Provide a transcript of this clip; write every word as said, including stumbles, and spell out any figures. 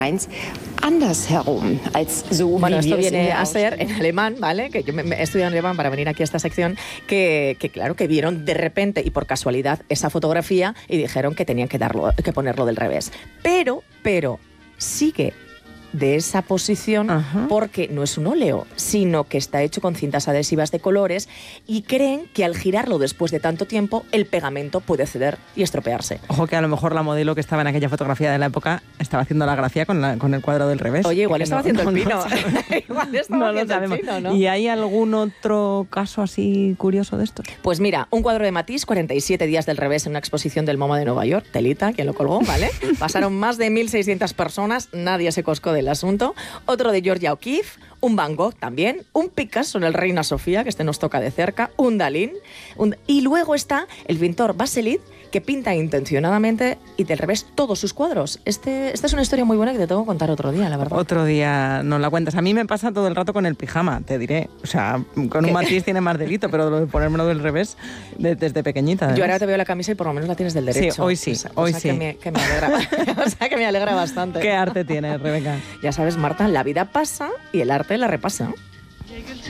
andersherum als so Bueno, wie esto wir es in viene der a ser en alemán, ¿vale? Que yo me, me he estudiado en alemán para venir aquí a esta sección, que, que claro, que vieron de repente y por casualidad esa fotografía y dijeron que tenían que darlo, que ponerlo del revés. Pero, pero, sigue de esa posición. Ajá. Porque no es un óleo, sino que está hecho con cintas adhesivas de colores y creen que al girarlo después de tanto tiempo el pegamento puede ceder y estropearse. Ojo que a lo mejor la modelo que estaba en aquella fotografía de la época estaba haciendo la gracia con, la, con el cuadro del revés. Oye, igual estaba no, haciendo no, el pino. No, igual estaba no haciendo lo sabemos. el pino, ¿no? ¿Y hay algún otro caso así curioso de estos? Pues mira, un cuadro de Matisse, cuarenta y siete días del revés en una exposición del MoMA de Nueva York, telita, quien lo colgó, ¿vale? Pasaron más de mil seiscientas personas, nadie se coscó del asunto. Otro de Georgia O'Keeffe, un Van Gogh también, un Picasso en el Reina Sofía, que este nos toca de cerca, un Dalí, un... y luego está el pintor Baselit, que pinta intencionadamente y del revés todos sus cuadros. Este, esta es una historia muy buena que te tengo que contar otro día, la verdad. Otro día nos la cuentas. A mí me pasa todo el rato con el pijama, te diré. O sea, con un Matisse tiene más delito, pero lo de ponérmelo del revés de, desde pequeñita. Además. Yo ahora te veo la camisa y por lo menos la tienes del derecho. Sí, hoy sí, cosa, hoy cosa sí. Que me, que me alegra, o sea, que me alegra bastante. ¿Qué arte tienes, Rebeca? Ya sabes, Marta, la vida pasa y el arte la repasa.